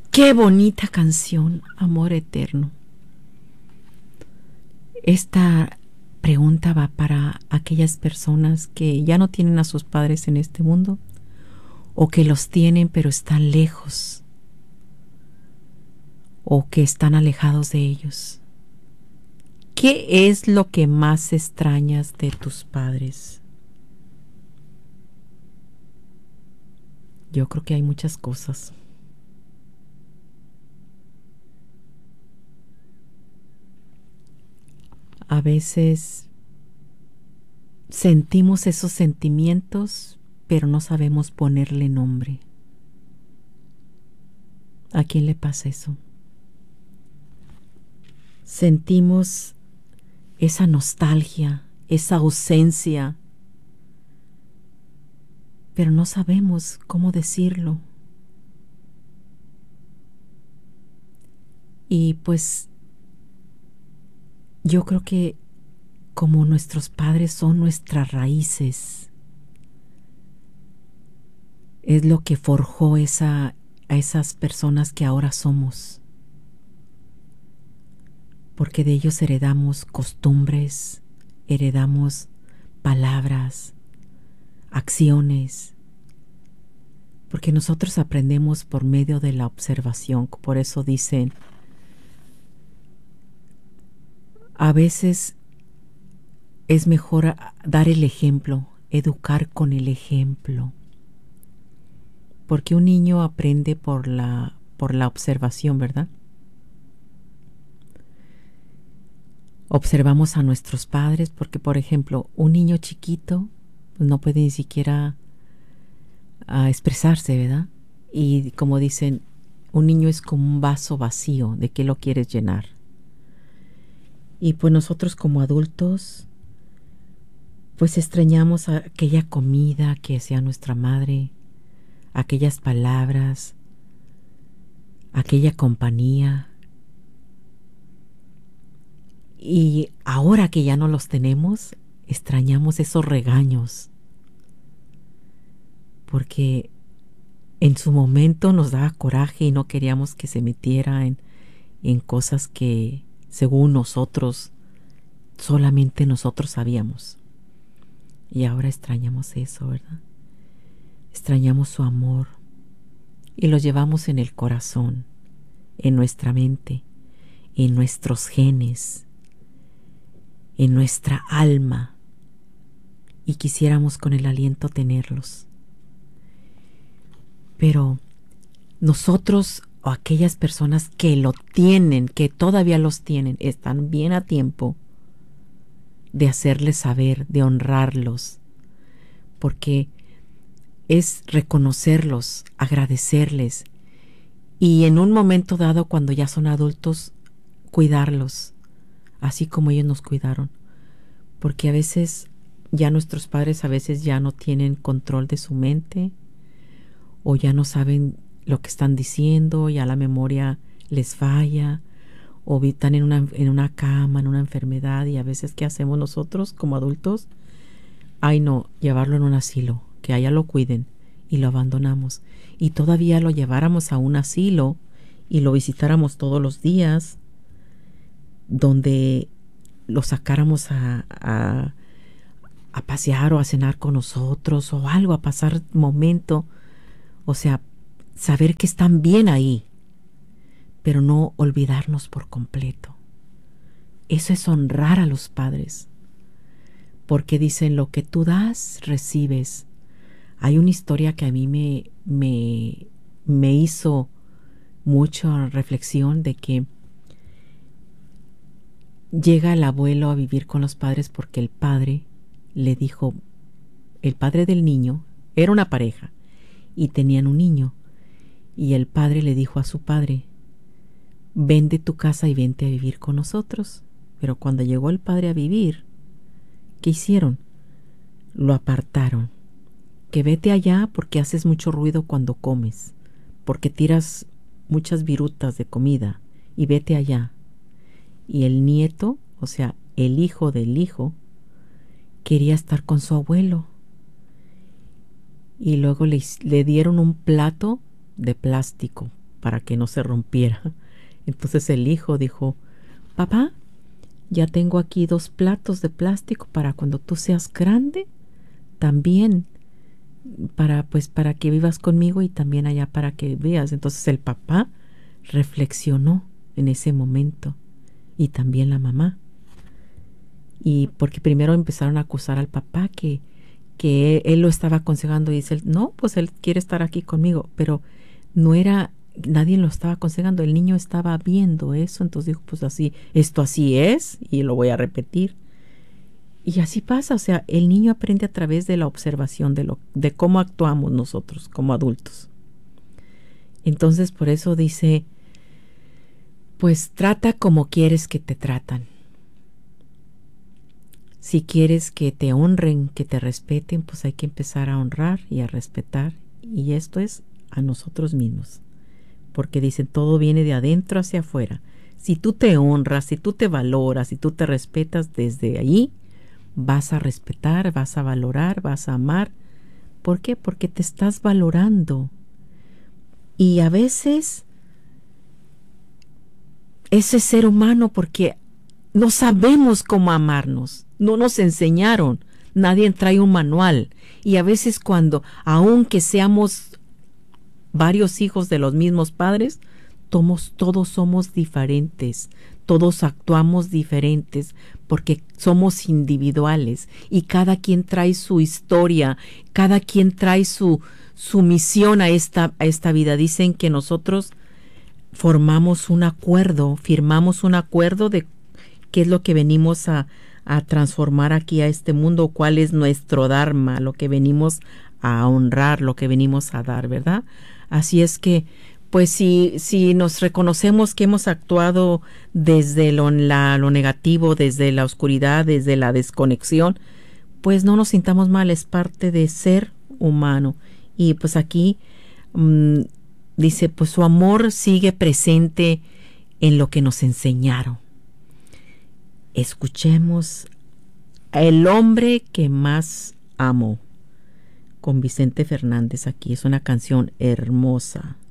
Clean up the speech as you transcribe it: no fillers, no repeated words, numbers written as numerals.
Qué bonita canción, Amor Eterno. Esta pregunta va para aquellas personas que ya no tienen a sus padres en este mundo o que los tienen pero están lejos o que están alejados de ellos. ¿Qué es lo que más extrañas de tus padres? Yo creo que hay muchas cosas. A veces sentimos esos sentimientos, pero no sabemos ponerle nombre. ¿A quién le pasa eso? Sentimos esa nostalgia, esa ausencia, pero no sabemos cómo decirlo. Y pues yo creo que como nuestros padres son nuestras raíces, es lo que forjó a esas personas que ahora somos, porque de ellos heredamos costumbres, heredamos palabras, acciones, porque nosotros aprendemos por medio de la observación. Por eso dicen, a veces es mejor dar el ejemplo, educar con el ejemplo, porque un niño aprende por la observación, ¿verdad? Observamos a nuestros padres porque, por ejemplo, un niño chiquito pues, no puede ni siquiera expresarse, ¿verdad? Y como dicen, un niño es como un vaso vacío, ¿de qué lo quieres llenar? Y pues nosotros como adultos, pues extrañamos aquella comida que hacía nuestra madre, aquellas palabras, aquella compañía. Y ahora que ya no los tenemos, extrañamos esos regaños, porque en su momento nos daba coraje y no queríamos que se metiera en cosas que según nosotros, solamente nosotros sabíamos. Y ahora extrañamos eso, ¿verdad? Extrañamos su amor y lo llevamos en el corazón, en nuestra mente, en nuestros genes, en nuestra alma, y quisiéramos con el aliento tenerlos. Pero nosotros o aquellas personas que lo tienen, que todavía los tienen, están bien a tiempo de hacerles saber, de honrarlos, porque es reconocerlos, agradecerles y en un momento dado, cuando ya son adultos, cuidarlos, así como ellos nos cuidaron, porque a veces ya nuestros padres a veces ya no tienen control de su mente o ya no saben lo que están diciendo, ya la memoria les falla o están en una cama, en una enfermedad y a veces ¿qué hacemos nosotros como adultos? Ay no, llevarlo en un asilo, que allá lo cuiden y lo abandonamos. Y todavía lo lleváramos a un asilo y lo visitáramos todos los días, donde lo sacáramos a pasear o a cenar con nosotros o algo, a pasar momento. O sea, saber que están bien ahí, pero no olvidarnos por completo. Eso es honrar a los padres, porque dicen lo que tú das, recibes. Hay una historia que a mí me hizo mucha reflexión de que llega el abuelo a vivir con los padres porque el padre le dijo, el padre del niño, era una pareja y tenían un niño, y el padre le dijo a su padre, vende tu casa y vente a vivir con nosotros. Pero cuando llegó el padre a vivir, ¿qué hicieron? Lo apartaron. Que vete allá porque haces mucho ruido cuando comes, porque tiras muchas virutas de comida y vete allá. Y el nieto, o sea, el hijo del hijo, quería estar con su abuelo. Y luego le dieron un plato de plástico para que no se rompiera. Entonces el hijo dijo, papá, ya tengo aquí 2 platos de plástico para cuando tú seas grande, también para que vivas conmigo y también allá para que veas. Entonces el papá reflexionó en ese momento y también la mamá. Y porque primero empezaron a acusar al papá que él lo estaba aconsejando y dice, no, pues él quiere estar aquí conmigo, pero no era, nadie lo estaba aconsejando, el niño estaba viendo eso, entonces dijo, pues así, esto así es y lo voy a repetir. Y así pasa, o sea, el niño aprende a través de la observación de cómo actuamos nosotros como adultos. Entonces por eso dice, pues trata como quieres que te tratan. Si quieres que te honren, que te respeten, pues hay que empezar a honrar y a respetar. Y esto es a nosotros mismos. Porque dicen, todo viene de adentro hacia afuera. Si tú te honras, si tú te valoras, si tú te respetas, desde ahí vas a respetar, vas a valorar, vas a amar. ¿Por qué? Porque te estás valorando. Y a veces ese ser humano, porque no sabemos cómo amarnos, no nos enseñaron, nadie trae un manual. Y a veces cuando, aunque seamos varios hijos de los mismos padres, todos somos diferentes, todos actuamos diferentes, porque somos individuales y cada quien trae su historia, cada quien trae su misión a esta vida. Dicen que nosotros firmamos un acuerdo de qué es lo que venimos a transformar aquí a este mundo, cuál es nuestro dharma, lo que venimos a honrar, lo que venimos a dar, ¿verdad? Así es que, pues si nos reconocemos que hemos actuado desde lo negativo, desde la oscuridad, desde la desconexión, pues no nos sintamos mal, es parte de ser humano. Y pues aquí dice, pues su amor sigue presente en lo que nos enseñaron. Escuchemos El hombre que más amo, con Vicente Fernández aquí. Es una canción hermosa.